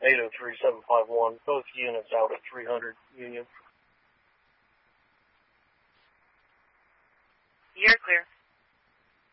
803751, both units out at 300 Union. You're clear.